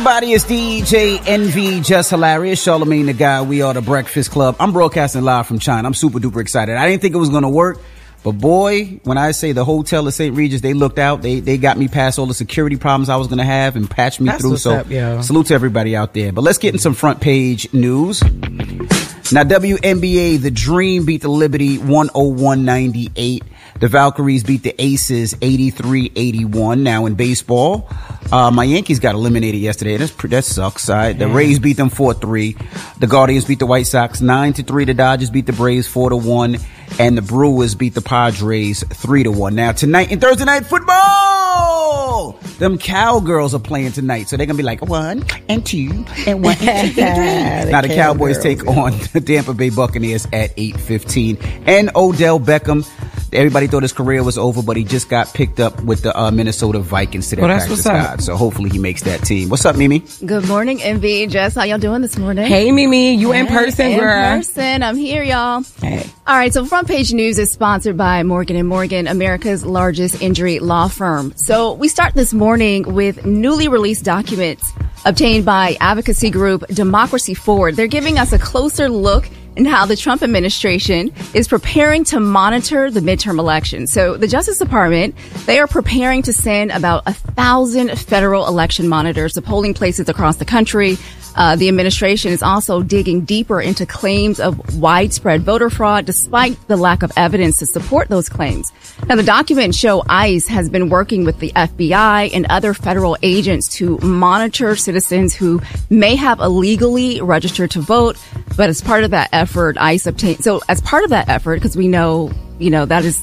Everybody, it's DJ NV, Just Hilarious, Charlamagne the Guy. We are the Breakfast Club. I'm broadcasting live from China. I'm super duper excited. I didn't think it was going to work, but boy, when I say the hotel at St. Regis, they looked out. They got me past all the security problems I was going to have and patched me through. So salute to everybody out there. But let's get in some front page news. Now, WNBA, the Dream beat the Liberty 101-98. The Valkyries beat the Aces 83-81. Now in baseball, my Yankees got eliminated yesterday. That sucks. The Rays beat them 4-3. The Guardians beat the White Sox 9-3. The Dodgers beat the Braves 4-1. And the Brewers beat the Padres 3-1. Now tonight in Thursday Night Football, them Cowgirls are playing tonight. So they're going to be like 1 and 2 and 1 and 2 and 3. Now the Cowboys take on the Tampa Bay Buccaneers at 8:15. And Odell Beckham, everybody thought his career was over, but he just got picked up with the Minnesota Vikings to their practice squad. So hopefully he makes that team. What's up, Mimi? Good morning, MV. Jess, how y'all doing this morning? Hey, Mimi. You in person, girl? In person. I'm here, y'all. Hey. All right. So Front Page News is sponsored by Morgan & Morgan, America's largest injury law firm. So we start this morning with newly released documents obtained by advocacy group Democracy Forward. They're giving us a closer look and how the Trump administration is preparing to monitor the midterm election. So the Justice Department, they are preparing to send about 1,000 federal election monitors to polling places across the country. The administration is also digging deeper into claims of widespread voter fraud, despite the lack of evidence to support those claims. Now, the documents show ICE has been working with the FBI and other federal agents to monitor citizens who may have illegally registered to vote. But as part of that effort, ICE obtained. So as part of that effort, because we know, that is